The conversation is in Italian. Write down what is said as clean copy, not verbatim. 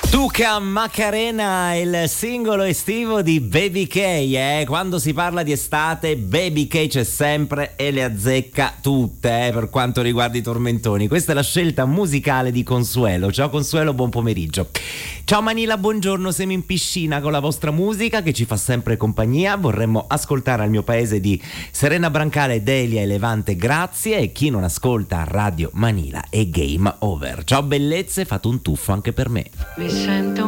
Tuca Macarena, il singolo estivo di Baby K. Quando si parla di estate, Baby K c'è sempre e le azzecca tutte, per quanto riguarda i tormentoni. Questa è la scelta musicale di Consuelo. Ciao Consuelo, buon pomeriggio. Ciao Manila, buongiorno. Siamo in piscina con la vostra musica che ci fa sempre compagnia. Vorremmo ascoltare Al mio paese di Serena Brancale, Delia e Levante, grazie. E chi non ascolta Radio Manila è game over. Ciao bellezze, fate un tuffo anche per me. Mi sento